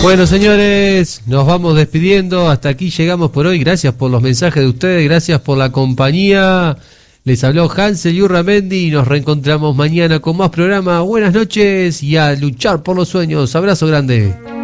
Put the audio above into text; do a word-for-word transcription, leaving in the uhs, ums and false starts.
Bueno, señores, nos vamos despidiendo. Hasta aquí llegamos por hoy. Gracias por los mensajes de ustedes. Gracias por la compañía. Les habló Hansel y Urramendi y nos reencontramos mañana con más programa. Buenas noches y a luchar por los sueños. Abrazo grande.